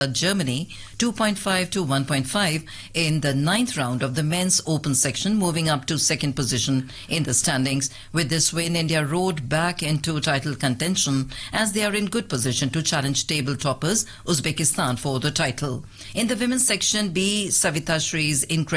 Germany 2.5 to 1.5 in the ninth round of the men's open section, moving up to second position in the standings. With this win, India rode back into title contention as they are in good position to challenge table toppers Uzbekistan for the title. In the women's section B, Savita Shree's incredible